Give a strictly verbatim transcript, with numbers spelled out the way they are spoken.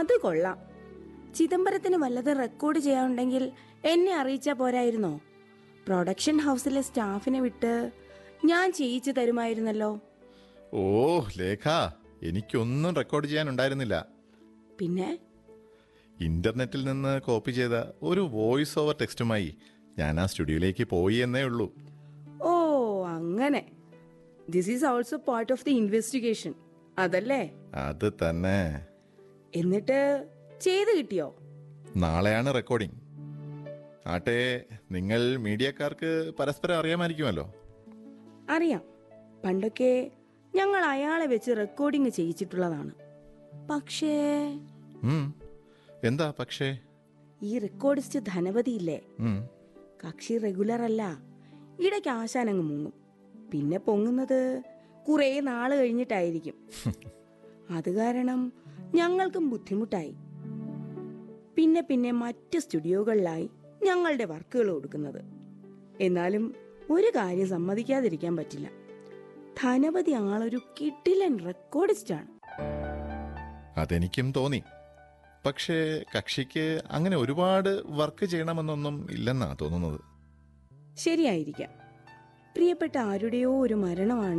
അത് കൊള്ളാം. ചിദംബരത്തിന് വല്ലതും റെക്കോർഡ് ചെയ്യാനുണ്ടെങ്കിൽ എന്നെ അറിയിച്ചാ പോരായിരുന്നോ? പ്രൊഡക്ഷൻ ഹൗസിലെ സ്റ്റാഫിനെ വിട്ട് ഞാൻ ചെയ്യിച്ചു തരുമായിരുന്നല്ലോ. ഓ ലേഖ, എനിക്കൊന്നും റെക്കോർഡ് ചെയ്യാനുണ്ടായിരുന്നില്ല. പിന്നെ ഇന്റർനെറ്റിൽ നിന്ന് കോപ്പി ചെയ്ത ഒരു വോയിസ് ഓവർ ടെക്സ്റ്റുമായി ഞാൻ ആ സ്റ്റുഡിയോയിലേക്ക് പോയി എന്നേ ഉള്ളൂ. ഓ അങ്ങനെ. This is also part of the investigation, അതല്ലേ? അത് തന്നെ. എന്നിട്ട് ചെയ്ത് കിട്ടിയോ? നാളെയാണ് റെക്കോർഡിംഗ്. ആട്ടെ, നിങ്ങൾ മീഡിയക്കാർക്ക് പരസ്പരം അറിയാമായിരിക്കുമല്ലോ. അറിയാം. പണ്ടൊക്കെ ഞങ്ങൾ അയാളെ വെച്ച് റെക്കോർഡിംഗ് ചെയ്യിച്ചിട്ടുള്ളതാണ്. പക്ഷേ ഉം, എന്താ പക്ഷേ? ഈ റെക്കോർഡിസ്റ്റ് ധനപതിയില്ലേ, ഉം, കക്ഷി റെഗുലർ അല്ല. ഇടയ്ക്ക് ആശാനങ്ങ് മുങ്ങും. പിന്നെ പൊങ്ങുന്നത് കുറേ നാള് കഴിഞ്ഞിട്ടായിരിക്കും. അത് കാരണം ഞങ്ങൾക്കും ബുദ്ധിമുട്ടായി. പിന്നെ പിന്നെ മറ്റ് സ്റ്റുഡിയോകളിലായി ഞങ്ങളുടെ വർക്കുകൾ കൊടുക്കുന്നത്. എന്നാലും ഒരു കാര്യം സമ്മതിക്കാതിരിക്കാൻ പറ്റില്ല, ധനപതി ആളൊരു കിടിലൻ റെക്കോർഡിസ്റ്റാണ്. അതെനിക്കും തോന്നി. പക്ഷേ കക്ഷിക്ക് അങ്ങനെ ഒരുപാട് വർക്ക് ചെയ്യണമെന്നൊന്നും ഇല്ലെന്നാ തോന്നുന്നത്. ശരിയായിരിക്കാം. പ്രിയപ്പെട്ട ആരുടെയോ ഒരു മരണമാണ്